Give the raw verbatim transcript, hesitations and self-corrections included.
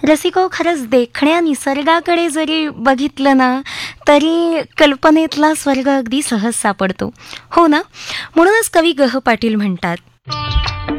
रसिको, खरंच देखण्या निसर्गाकडे जरी बघितलं ना तरी कल्पनेतला स्वर्ग अगदी सहज सापडतो, हो ना? म्हणूनच कवी ग ह पाटील म्हणतात,